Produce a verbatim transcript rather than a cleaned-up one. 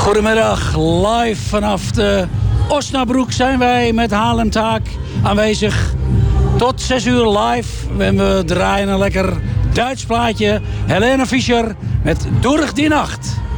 Goedemiddag, live vanaf de Osnabrück zijn wij met Haarlem Taak aanwezig. Tot zes uur live. En we draaien een lekker Duits plaatje. Helene Fischer met Durch die Nacht.